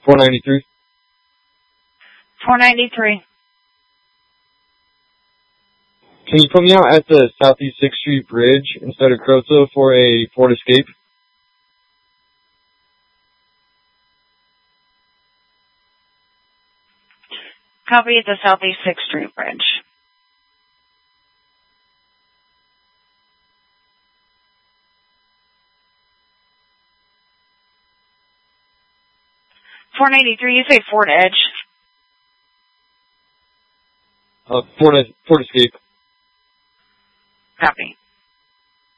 493. 493. Can you put me out at the Southeast 6th Street Bridge instead of Crozo for a Ford Escape? Copy at the Southeast 6th Street Bridge. $493, you say Ford Edge? Ford Escape. Copy.